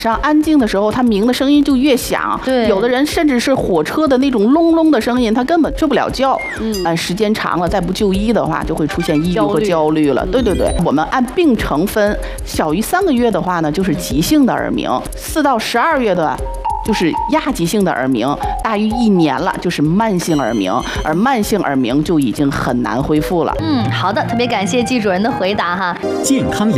上安静的时候，他鸣的声音就越响。 对， 有的人甚至是火车的那种隆隆的声音，他根本睡不了觉。时间长了再不就医的话，就会出现抑郁和焦虑了。对，我们按病程分，小于3个月的话呢，就是急性的耳鸣；4到12月的就是亚急性的耳鸣，大于1年了就是慢性耳鸣，而慢性耳鸣就已经很难恢复了。 好的，特别感谢季主任的回答哈。 健康